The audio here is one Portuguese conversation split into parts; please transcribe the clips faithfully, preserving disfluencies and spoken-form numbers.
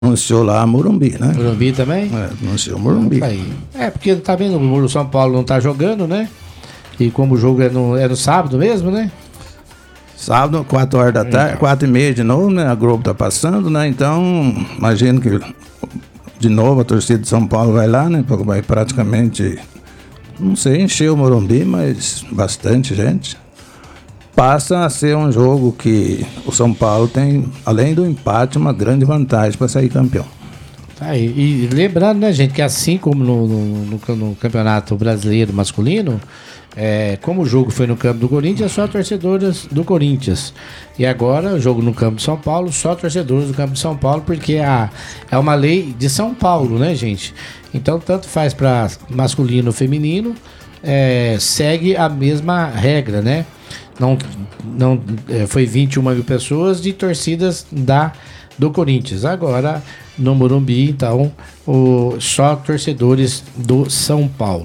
anunciou lá Morumbi, né? Morumbi também? É, anunciou Morumbi. Aí. É, porque tá vendo, o São Paulo não tá jogando, né? E como o jogo é no, é no sábado mesmo, né? Sábado, quatro horas da tarde, quatro e meia de novo, né? A Globo tá passando, né? Então, imagino que de novo a torcida de São Paulo vai lá, né? Porque vai praticamente, não sei, encher o Morumbi, mas bastante gente. Passa a ser um jogo que o São Paulo tem, além do empate, uma grande vantagem para sair campeão. Tá aí. E lembrando, né, gente, que assim como no, no, no, no Campeonato Brasileiro Masculino, é, como o jogo foi no campo do Corinthians, só torcedores do Corinthians. E agora, o jogo no campo de São Paulo, só torcedores do campo de São Paulo, porque a, é uma lei de São Paulo, né, gente? Então, tanto faz para masculino ou feminino, é, segue a mesma regra, né? Não, não, é, foi vinte e uma mil pessoas de torcidas da, do Corinthians. Agora, no Morumbi, então, o, só torcedores do São Paulo.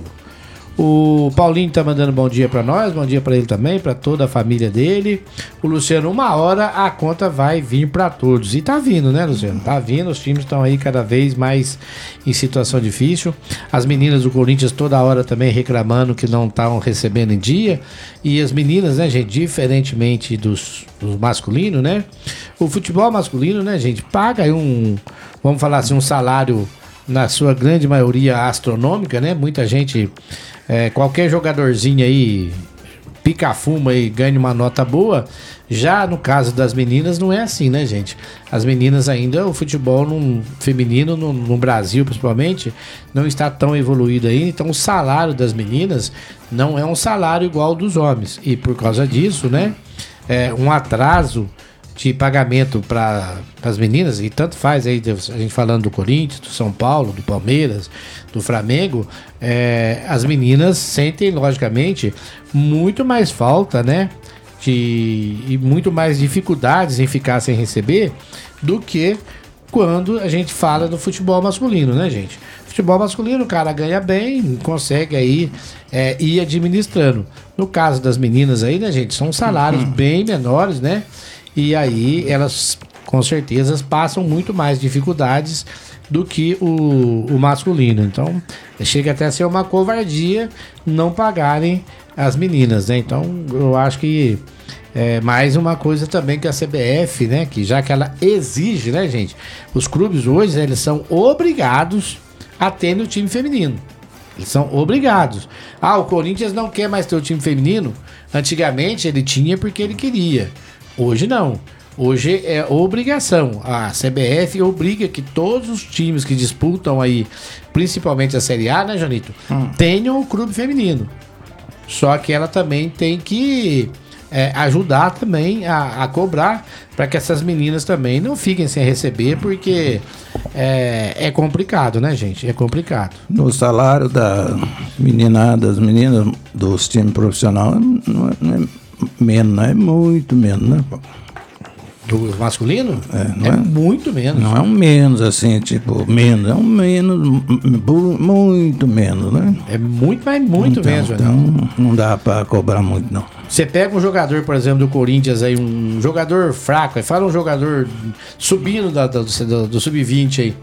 O Paulinho tá mandando bom dia para nós, bom dia para ele também, para toda a família dele. O Luciano, uma hora a conta vai vir para todos. E tá vindo, né, Luciano? Tá vindo, os times estão aí cada vez mais em situação difícil. As meninas do Corinthians toda hora também reclamando que não estão recebendo em dia. E as meninas, né, gente, diferentemente dos, dos masculinos, né? O futebol masculino, né, gente, paga aí um, vamos falar assim, um salário, na sua grande maioria astronômica, né? Muita gente, é, qualquer jogadorzinho aí, pica-fuma e ganha uma nota boa. Já no caso das meninas não é assim, né, gente? As meninas ainda, o futebol num, feminino no, no Brasil principalmente, não está tão evoluído ainda. Então o salário das meninas não é um salário igual ao dos homens. E por causa disso, né, é um atraso de pagamento para as meninas, e tanto faz aí, a gente falando do Corinthians, do São Paulo, do Palmeiras, do Flamengo, é, as meninas sentem, logicamente, muito mais falta, né, de, e muito mais dificuldades em ficar sem receber do que quando a gente fala do futebol masculino, né, gente? Futebol masculino, o cara ganha bem, consegue aí é, ir administrando. No caso das meninas aí, né, gente, são salários uhum. bem menores, né? E aí elas, com certeza, passam muito mais dificuldades do que o, o masculino. Então, chega até a ser uma covardia não pagarem as meninas, né? Então, eu acho que é mais uma coisa também que a C B F, né? Que já que ela exige, né, gente? Os clubes hoje, né, eles são obrigados a ter no time feminino. Eles são obrigados. Ah, o Corinthians não quer mais ter o time feminino? Antigamente ele tinha porque ele queria. Hoje não. Hoje é obrigação. A C B F obriga que todos os times que disputam aí, principalmente a Série A, né, Janito? Hum. Tenham o clube feminino. Só que ela também tem que é, ajudar também a, a cobrar para que essas meninas também não fiquem sem receber, porque é, é complicado, né, gente? É complicado. No salário da meninada, das meninas dos times profissionais, não é, não é menos, não é muito menos, né? Do masculino? É, não é, é muito menos. Não é um menos assim, tipo, menos, é um menos, muito menos, né? É muito, mas muito então, menos, então não. não dá pra cobrar muito, não. Você pega um jogador, por exemplo, do Corinthians aí, um jogador fraco, aí fala um jogador subindo da, da, do, do sub vinte aí.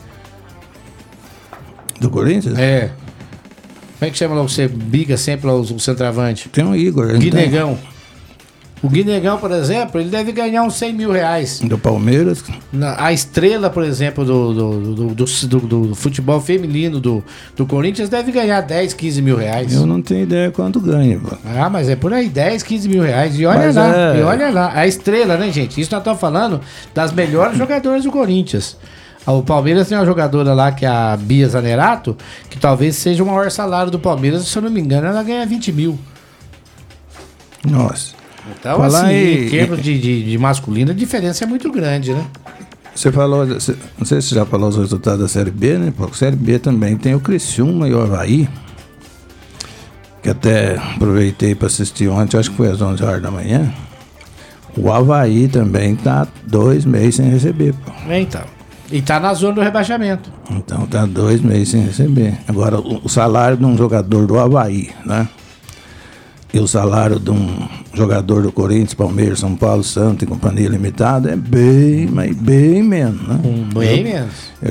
Do Corinthians? É. Como é que chama lá, você briga sempre lá, o, o centroavante? Tem um Igor. Guinegão. O Guinegão, por exemplo, ele deve ganhar uns cem mil reais. Do Palmeiras? Na, a estrela, por exemplo, do, do, do, do, do, do futebol feminino do, do Corinthians deve ganhar dez, quinze mil reais. Eu não tenho ideia quanto ganha, pô. Ah, mas é por aí, dez, quinze mil reais. E olha mas lá, é... e olha lá. A estrela, né, gente? Isso nós estamos falando das melhores jogadoras do Corinthians. O Palmeiras tem uma jogadora lá que é a Bia Zanerato, que talvez seja o maior salário do Palmeiras. Se eu não me engano, ela ganha vinte mil. Nossa. Então, falar assim, em termos de, de, de masculino, a diferença é muito grande, né? Você falou, não sei se você já falou os resultados da Série B, né? Porque a Série B também tem o Criciúma e o Avaí, que até aproveitei para assistir ontem, acho que foi às onze horas da manhã. O Avaí também tá dois meses sem receber, pô. Então, e tá na zona do rebaixamento. Então tá dois meses sem receber. Agora, o, o salário de um jogador do Avaí, né? E o salário de um jogador do Corinthians, Palmeiras, São Paulo, Santos e Companhia Limitada é bem, mas bem menos, né? Um bem menos.